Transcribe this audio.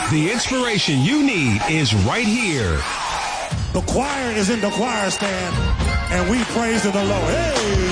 The inspiration you need is right here. The choir is in the choir stand, and we praise the Lord. Hey!